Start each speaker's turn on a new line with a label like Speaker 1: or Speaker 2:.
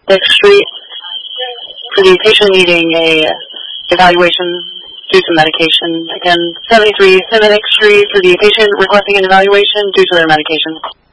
Speaker 1: Street for the patient needing a evaluation due to medication. Again, 73 Seminole Street for the patient requesting an evaluation due to their medication.